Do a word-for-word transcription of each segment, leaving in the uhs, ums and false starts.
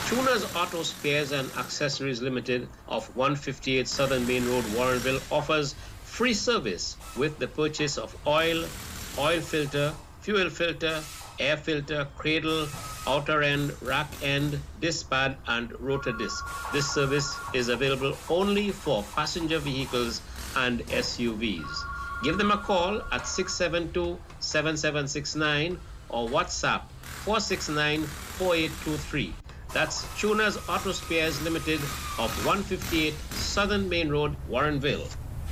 Tuner's Auto Spares and Accessories Limited of one fifty-eight Southern Main Road, Warrenville offers free service with the purchase of oil, oil filter, fuel filter, air filter, cradle, outer end, rack end, disc pad, and rotor disc. This service is available only for passenger vehicles and S U Vs. Give them a call at six seven two, seven seven six nine or WhatsApp four six nine, four eight two three. That's Tuner's Auto Spares Limited of one fifty-eight Southern Main Road, Warrenville.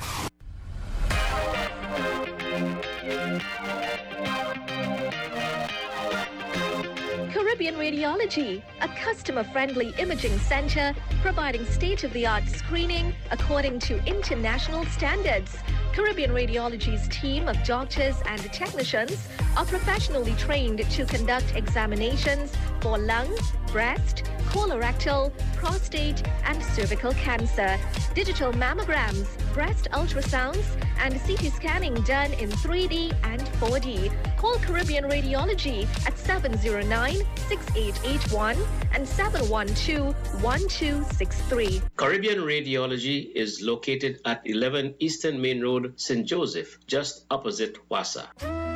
Caribbean Radiology, a customer-friendly imaging center providing state-of-the-art screening according to international standards. Caribbean Radiology's team of doctors and technicians are professionally trained to conduct examinations for lung, breast, colorectal, prostate, and cervical cancer. Digital mammograms, breast ultrasounds, and C T scanning done in three D and four D. Call Caribbean Radiology at seven zero nine, six eight eight one and seven one two, one two six three. Caribbean Radiology is located at eleven Eastern Main Road, Saint Joseph, just opposite Wassa.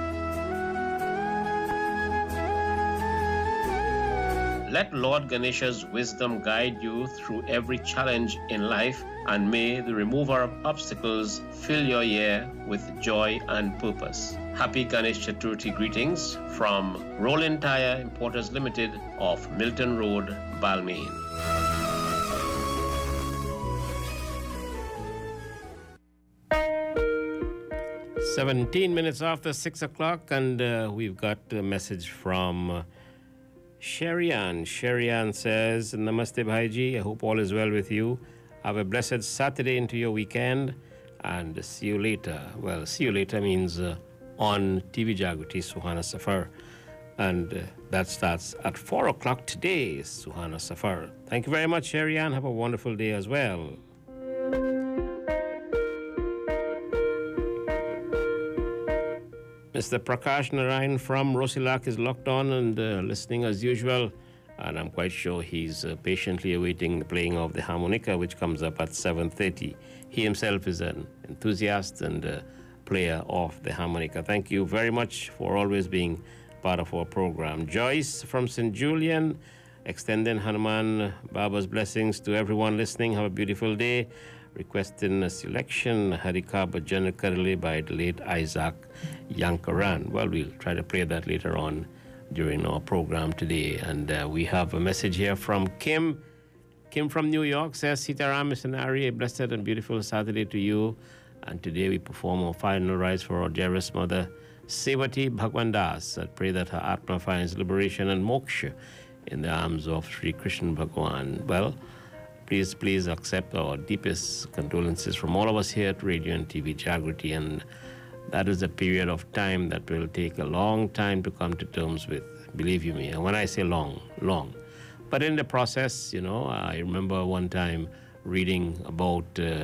Let Lord Ganesha's wisdom guide you through every challenge in life, and may the remover of obstacles fill your year with joy and purpose. Happy Ganesh Chaturthi greetings from Rollin Tire Importers Limited of Milton Road, Balmain. seventeen minutes after six o'clock, and uh, we've got a message from uh, Sherian. Sherian says, Namaste Bhaiji, I hope all is well with you. Have a blessed Saturday into your weekend, and see you later. Well, see you later means uh, on T V Jagriti, Suhana Safar. And uh, that starts at four o'clock today, Suhana Safar. Thank you very much, Sherian. Have a wonderful day as well. Mister Prakash Narayan from Rosilak is locked on and uh, listening as usual, and I'm quite sure he's uh, patiently awaiting the playing of the harmonica, which comes up at seven thirty. He himself is an enthusiast and uh, player of the harmonica. Thank you very much for always being part of our program. Joyce from Saint Julian, extending Hanuman Baba's blessings to everyone listening. Have a beautiful day. Requesting a selection, Harika Bhajan Karale by the late Isaac Yankaran. Well, we'll try to play that later on during our program today. And uh, we have a message here from Kim. Kim from New York says, Sitaram Missionary, a blessed and beautiful Saturday to you. And today we perform our final rites for our dearest mother, Sevati Bhagwandas. I pray that her Atma finds liberation and moksha in the arms of Sri Krishna Bhagwan. Well, Please, please accept our deepest condolences from all of us here at Radio and T V Jagriti, and that is a period of time that will take a long time to come to terms with, believe you me. And when I say long, long. But in the process, you know, I remember one time reading about uh,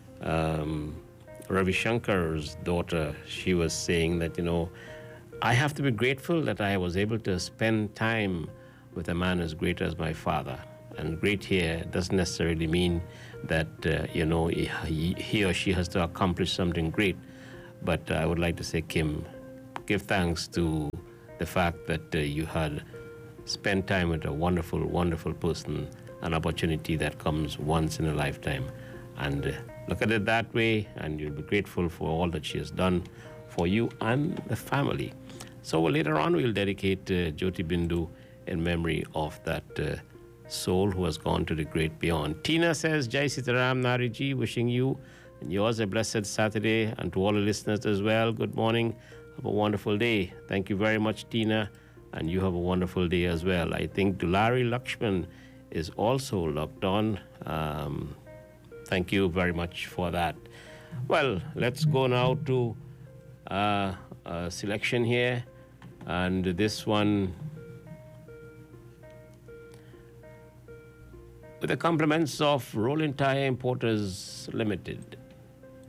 um, Ravi Shankar's daughter. She was saying that, you know, I have to be grateful that I was able to spend time with a man as great as my father. And great here doesn't necessarily mean that, uh, you know, he, he or she has to accomplish something great. But uh, I would like to say, Kim, give thanks to the fact that uh, you had spent time with a wonderful, wonderful person, an opportunity that comes once in a lifetime. And uh, look at it that way, and you'll be grateful for all that she has done for you and the family. So later on, we'll dedicate uh, Jyoti Bindu in memory of that uh, soul who has gone to the great beyond. Tina says, Jai Sitaram Nariji, wishing you and yours a blessed Saturday, and to all the listeners as well, good morning. Have a wonderful day. Thank you very much, Tina, and you have a wonderful day as well. I think Dulari Lakshman is also locked on. Um, thank you very much for that. Well, let's go now to uh, a selection here, and this one with the compliments of Rollin Tire Importers Limited.